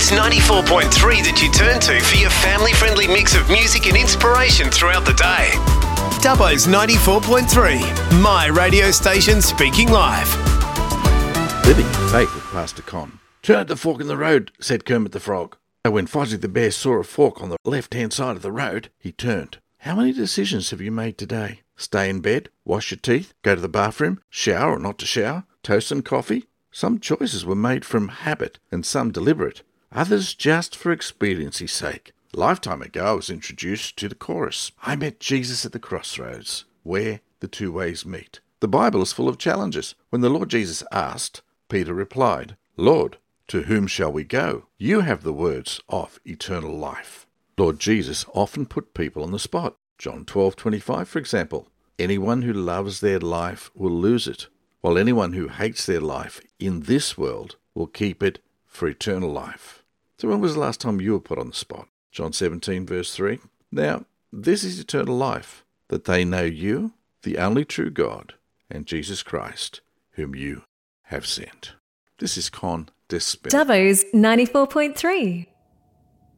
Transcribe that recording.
It's 94.3 that you turn to for your family-friendly mix of music and inspiration throughout the day. Dubbo's 94.3, my radio station speaking live. Living in faith with Pastor Con. Turn at the fork in the road, said Kermit the Frog. And when Fozzie the Bear saw a fork on the left-hand side of the road, he turned. How many decisions have you made today? Stay in bed, wash your teeth, go to the bathroom, shower or not to shower, toast and coffee? Some choices were made from habit and some deliberate, others just for expediency's sake. A lifetime ago I was introduced to the chorus. I met Jesus at the crossroads, where the two ways meet. The Bible is full of challenges. When the Lord Jesus asked, Peter replied, Lord, to whom shall we go? You have the words of eternal life. Lord Jesus often put people on the spot. John 12:25, for example. Anyone who loves their life will lose it, while anyone who hates their life in this world will keep it for eternal life. So when was the last time you were put on the spot? John 17, verse 3. Now, this is eternal life, that they know you, the only true God, and Jesus Christ, whom you have sent. This is Con Despin. Dubbo's 94.3.